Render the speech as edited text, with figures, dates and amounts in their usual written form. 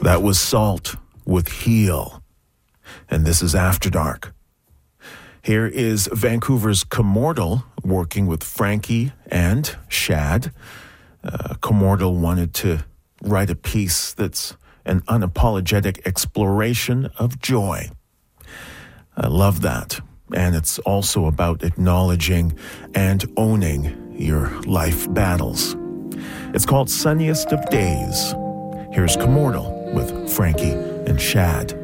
That was Salt with Heal. And this is After Dark. Here is Vancouver's Commortal working with Frankie and Shad. Commortal wanted to write a piece that's an unapologetic exploration of joy. I love that. And it's also about acknowledging and owning your life battles. It's called Sunniest of Days. Here's Commortal with Frankie and Shad.